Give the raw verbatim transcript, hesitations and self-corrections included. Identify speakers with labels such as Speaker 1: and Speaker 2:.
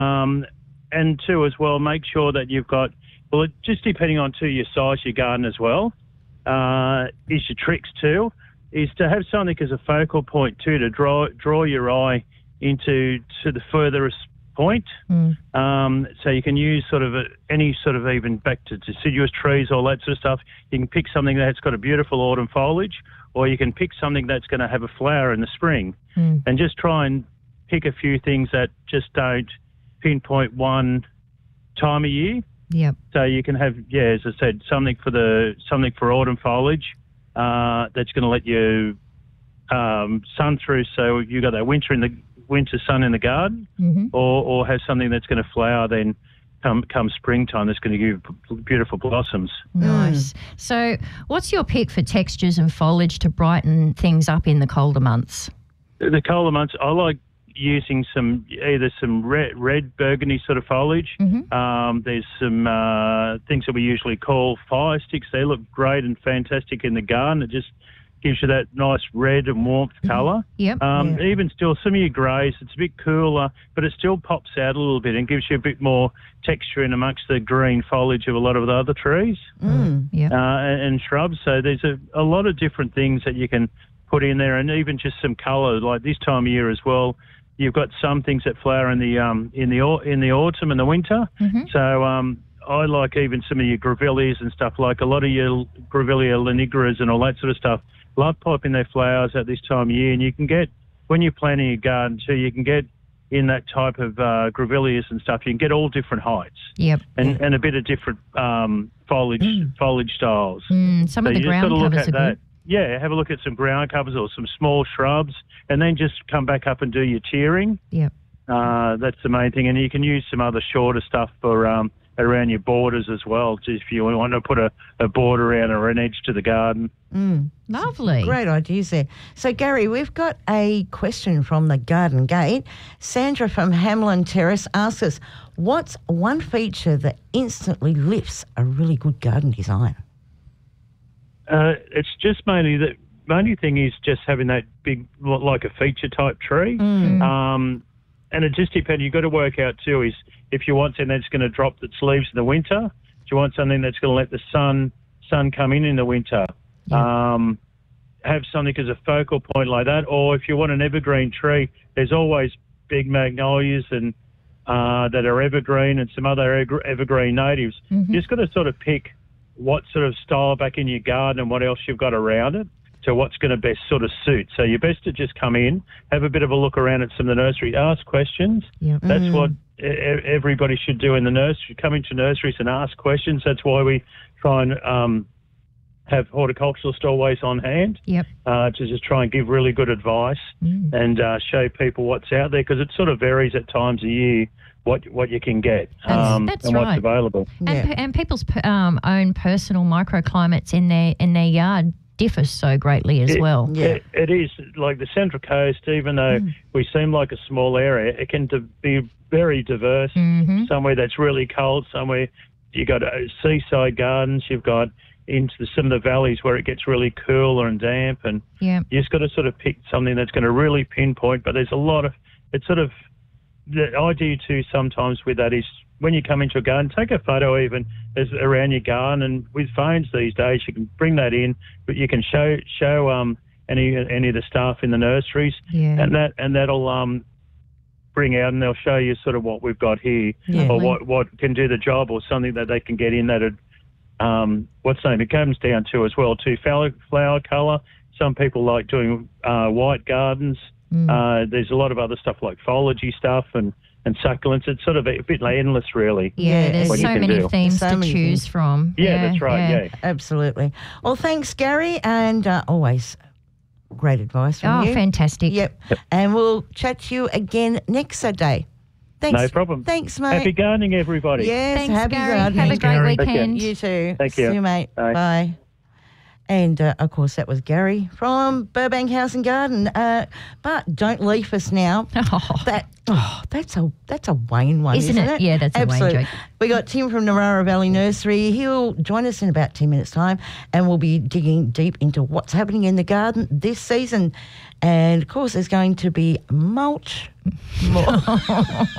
Speaker 1: Um, and two as well, make sure that you've got, well, it, just depending on too your size, your garden as well, uh, is your tricks too, is to have something as a focal point too, to draw draw your eye into to the furthest point.
Speaker 2: Mm.
Speaker 1: Um, so you can use sort of a, any sort of even back to deciduous trees, all that sort of stuff. You can pick something that's got a beautiful autumn foliage, or you can pick something that's going to have a flower in the spring,
Speaker 2: Mm.
Speaker 1: and just try and pick a few things that just don't pinpoint one time of year.
Speaker 2: Yep.
Speaker 1: So you can have, yeah, as I said, something for the something for autumn foliage uh, that's going to let you um, sun through. So you got that winter in the winter sun in the garden,
Speaker 2: Mm-hmm.
Speaker 1: or or have something that's going to flower then come come springtime that's going to give you beautiful blossoms.
Speaker 2: Nice. So what's your pick for textures and foliage to brighten things up in the colder months?
Speaker 1: The colder months, I like using some either some red, red burgundy sort of foliage.
Speaker 2: Mm-hmm.
Speaker 1: Um, there's some uh, things that we usually call fire sticks. They look great and fantastic in the garden. It just gives you that nice red and warmth colour.
Speaker 2: Yep.
Speaker 1: Um,
Speaker 3: Yeah.
Speaker 1: Even still, some of your greys, it's a bit cooler, but it still pops out a little bit and gives you a bit more texture in amongst the green foliage of a lot of the other trees
Speaker 3: Mm.
Speaker 2: Yep.
Speaker 1: uh, and, and shrubs. So there's a, a lot of different things that you can put in there, and even just some colour. Like this time of year as well, you've got some things that flower in the um, in the au- in the autumn and the winter.
Speaker 2: Mm-hmm.
Speaker 1: So um, I like even some of your grevilleas and stuff, like a lot of your Grevillea lanigras and all that sort of stuff. Love popping their flowers at this time of year, and you can get, when you're planting your garden too, you can get in that type of uh, grevilleas and stuff, you can get all different heights
Speaker 2: Yep.
Speaker 1: and, and a bit of different um, foliage foliage styles.
Speaker 2: Mm, some
Speaker 1: So
Speaker 2: of the
Speaker 1: you just
Speaker 2: ground
Speaker 1: got to look
Speaker 2: covers
Speaker 1: at
Speaker 2: are
Speaker 1: that.
Speaker 2: good.
Speaker 1: Yeah, have a look at some ground covers or some small shrubs, and then just come back up and do your tiering.
Speaker 2: Yep.
Speaker 1: Uh, that's the main thing, and you can use some other shorter stuff for um, around your borders as well, if you want to put a, a border around or an edge to the garden.
Speaker 3: Mm.
Speaker 2: Lovely.
Speaker 3: Great ideas there. So, Gary, we've got a question from the Garden Gate. Sandra from Hamlin Terrace asks us, what's one feature that instantly lifts a really good garden design?
Speaker 1: Uh, it's just mainly the mainly thing is just having that big, like a feature type tree.
Speaker 3: Mm.
Speaker 1: Um, and it just depends. You've got to work out too is if you want something that's going to drop its leaves in the winter, do you want something that's going to let the sun sun come in in the winter?
Speaker 2: Yeah.
Speaker 1: Um, have something as a focal point like that, or if you want an evergreen tree, there's always big magnolias and uh, that are evergreen and some other ever- evergreen natives.
Speaker 2: Mhm.
Speaker 1: You just got to sort of pick what sort of style back in your garden and what else you've got around it to what's going to best sort of suit. So you're best to just come in, have a bit of a look around at some of the nursery, ask questions.
Speaker 2: Yep.
Speaker 1: That's
Speaker 3: Mm.
Speaker 1: what e- e- everybody should do in the nursery. Come into nurseries and ask questions. That's why we try and um, have horticulturalists always on hand
Speaker 2: Yep.
Speaker 1: uh, to just try and give really good advice
Speaker 2: Mm.
Speaker 1: and uh, show people what's out there, because it sort of varies at times of year what what you can get
Speaker 2: That's-
Speaker 1: um,
Speaker 2: that's
Speaker 1: and what's
Speaker 2: right.
Speaker 1: available.
Speaker 2: And,
Speaker 3: Yeah.
Speaker 2: pe- and people's p- um, own personal microclimates in their in their yard differ so greatly as
Speaker 1: It-
Speaker 2: well.
Speaker 3: Yeah.
Speaker 1: It, it is like the Central Coast, even though
Speaker 2: Mm.
Speaker 1: we seem like a small area, it can di- be very diverse.
Speaker 2: Mm-hmm.
Speaker 1: Somewhere that's really cold, somewhere you got uh, seaside gardens, you've got into the, some of the valleys where it gets really cooler and damp, and
Speaker 2: Yeah.
Speaker 1: you just got to sort of pick something that's going to really pinpoint. But there's a lot of, it's sort of, the idea too sometimes with that is when you come into a garden, take a photo even as around your garden, and with phones these days you can bring that in, but you can show show um any any of the staff in the nurseries,
Speaker 2: Yeah.
Speaker 1: and that and that'll um bring out and they'll show you sort of what we've got here,
Speaker 3: Yeah.
Speaker 1: or
Speaker 2: Lovely.
Speaker 1: what what can do the job, or something that they can get in that um what's name it comes down to as well to flower flower colour. Some people like doing uh, white gardens.
Speaker 2: Mm.
Speaker 1: Uh, there's a lot of other stuff like foliagey stuff and, and succulents. It's sort of a bit endless, really.
Speaker 2: yeah,
Speaker 3: Yeah,
Speaker 2: there's
Speaker 1: what you
Speaker 2: so
Speaker 1: can
Speaker 2: many
Speaker 1: do.
Speaker 2: themes
Speaker 3: So
Speaker 2: to
Speaker 3: many
Speaker 2: choose
Speaker 3: things.
Speaker 2: from.
Speaker 1: Yeah, that's right, yeah.
Speaker 3: Absolutely. Well, thanks, Gary, and uh, always great advice from
Speaker 2: Oh,
Speaker 3: you.
Speaker 2: fantastic.
Speaker 3: Yep. And we'll chat to you again next Saturday. Thanks.
Speaker 1: No problem.
Speaker 3: Thanks, mate.
Speaker 1: Happy gardening, everybody.
Speaker 3: Yes,
Speaker 2: Thanks,
Speaker 3: happy
Speaker 2: Gary.
Speaker 3: gardening.
Speaker 2: Have a great
Speaker 4: Gary.
Speaker 2: weekend.
Speaker 3: You too.
Speaker 1: Thank you.
Speaker 3: See you, mate.
Speaker 1: Bye.
Speaker 3: Bye. And, uh, of course, that was Gary from Burbank House and Garden. Uh, but don't leave us now.
Speaker 2: Oh,
Speaker 3: That oh, that's a that's a Wayne one, isn't,
Speaker 2: Isn't it? Yeah, that's a Wayne
Speaker 3: Absolutely.
Speaker 2: joke.
Speaker 3: We got Tim from Narara Valley Nursery. He'll join us in about ten minutes' time, and we'll be digging deep into what's happening in the garden this season. And of course, there's going to be mulch. More.